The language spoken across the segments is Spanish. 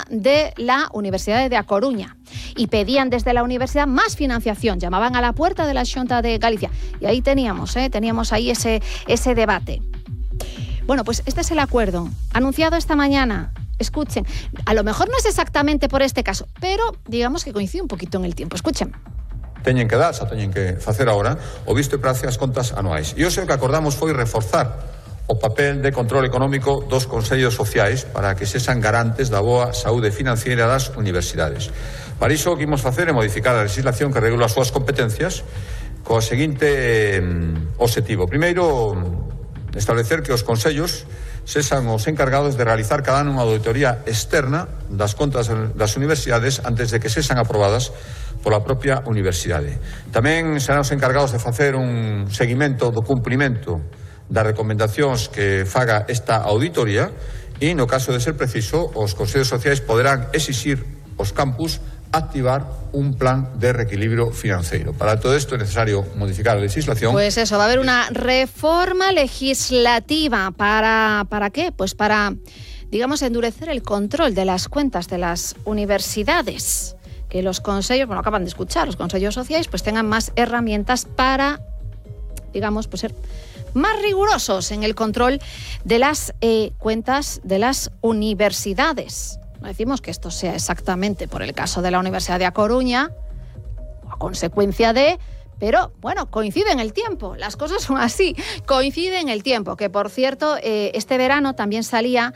rectora de la Universidad de A Coruña. Y pedían desde la universidad más financiación. Llamaban a la puerta de la Xunta de Galicia. Y ahí teníamos ahí ese debate. Bueno, pues este es el acuerdo anunciado esta mañana. Escuchen, a lo mejor no es exactamente por este caso, pero digamos que coincide un poquito en el tiempo. Escuchen. Teñen que dar, xa teñen que facer agora o visto e praxe as contas anuais. E hoxe o que acordamos foi reforzar o papel de control económico dos consellos sociais para que sexan garantes da boa saúde financiera das universidades. Para iso o que imos facer é modificar a legislación que regula as súas competencias co seguinte obxectivo. Primeiro, establecer que os consellos sexan os encargados de realizar cada ano unha auditoría externa das contas das universidades antes de que sexan aprobadas pola propia universidade. Tamén serán os encargados de facer un seguimento do cumprimento das recomendacións que faga esta auditoría e, no caso de ser preciso, os consellos sociais poderán exixir aos campus activar un plan de reequilibrio financiero. Para todo esto es necesario modificar la legislación. Pues eso, va a haber una reforma legislativa. ¿Para qué? Pues para, digamos, endurecer el control de las cuentas de las universidades. Que los consellos, bueno, acaban de escuchar, los consellos sociales, pues tengan más herramientas para, digamos, pues ser más rigurosos en el control de las cuentas de las universidades. No decimos que esto sea exactamente por el caso de la Universidad de A Coruña, o a consecuencia de, pero bueno, coincide en el tiempo. Las cosas son así, coincide en el tiempo. Que por cierto, este verano también salía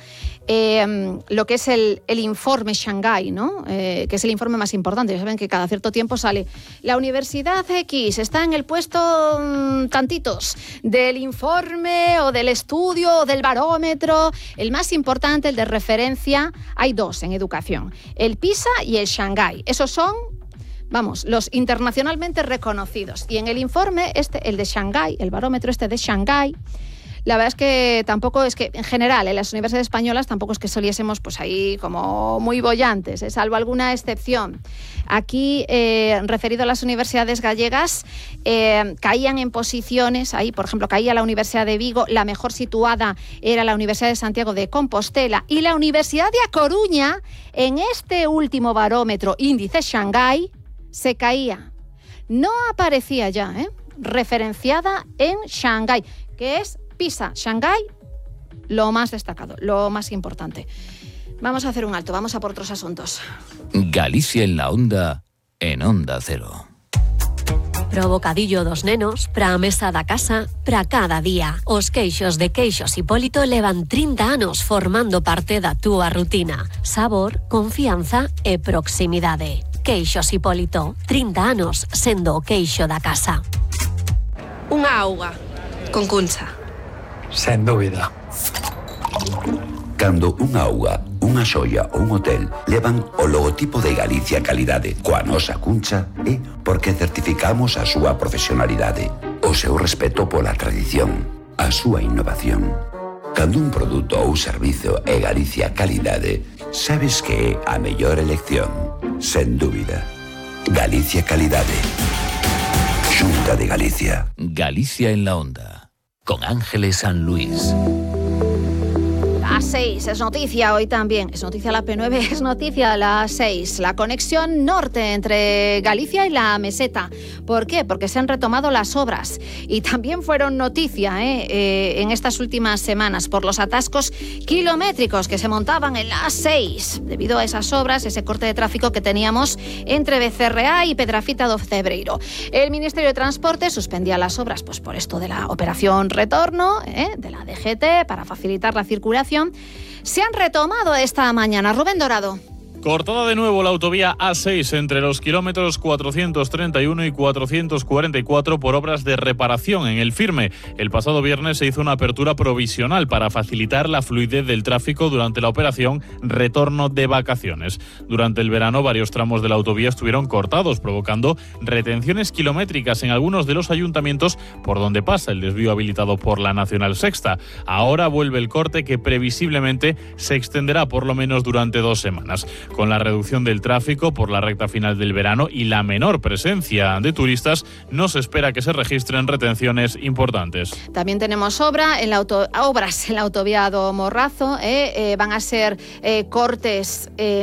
lo que es el informe Shanghái, ¿no? Que es el informe más importante. Ya saben que cada cierto tiempo sale la Universidad X, está en el puesto tantitos del informe o del estudio o del barómetro. El más importante, el de referencia, hay dos en educación: el PISA y el Shanghái. Esos son, vamos, los internacionalmente reconocidos. Y en el informe el de Shanghái, el barómetro de Shanghái, la verdad es que tampoco es que, en general, en las universidades españolas tampoco es que soliésemos pues ahí como muy bollantes, salvo alguna excepción. Aquí, referido a las universidades gallegas, caían en posiciones, ahí por ejemplo caía la Universidad de Vigo, la mejor situada era la Universidad de Santiago de Compostela, y la Universidad de A Coruña, en este último barómetro índice Shanghái, se caía. No aparecía ya, referenciada en Shanghái, que es PISA, Shanghái, lo más destacado, lo más importante. Vamos a hacer un alto, vamos a por otros asuntos. Galicia en la onda, en Onda Cero. Pro bocadillo dos nenos, pra mesa da casa, pra cada día. Os queixos de Queixos Hipólito levan 30 anos formando parte da túa rutina. Sabor, confianza e proximidade. Queixos Hipólito, 30 anos sendo o queixo da casa. Unha auga, con cuncha. Sen dúbida. Cando unha auga, unha xoia ou un hotel levan o logotipo de Galicia Calidade coa nosa cuncha, é porque certificamos a súa profesionalidade, o seu respeto pola tradición, a súa innovación. Cando un produto ou servizo é Galicia Calidade, sabes que é a mellor elección, sen dúbida. Galicia Calidade. Xunta de Galicia. Galicia en la onda, con Ángeles San Luis. Las 6 es noticia hoy también. Es noticia la P9, es noticia las 6. La conexión norte entre Galicia y la meseta. ¿Por qué? Porque se han retomado las obras. Y también fueron noticia en estas últimas semanas por los atascos kilométricos que se montaban en las 6. Debido a esas obras, ese corte de tráfico que teníamos entre Becerreá y Pedrafita do Cebreiro. El Ministerio de Transporte suspendía las obras pues por esto de la operación retorno de la DGT para facilitar la circulación. Se han retomado esta mañana. Rubén Dorado. Cortada de nuevo la autovía A6 entre los kilómetros 431 y 444 por obras de reparación en el Firme. El pasado viernes se hizo una apertura provisional para facilitar la fluidez del tráfico durante la operación Retorno de Vacaciones. Durante el verano, varios tramos de la autovía estuvieron cortados, provocando retenciones kilométricas en algunos de los ayuntamientos por donde pasa el desvío habilitado por la Nacional Sexta. Ahora vuelve el corte, que previsiblemente se extenderá por lo menos durante 2 semanas. Con la reducción del tráfico por la recta final del verano y la menor presencia de turistas, no se espera que se registren retenciones importantes. También tenemos obras en la autovía do Morrazo. Van a ser cortes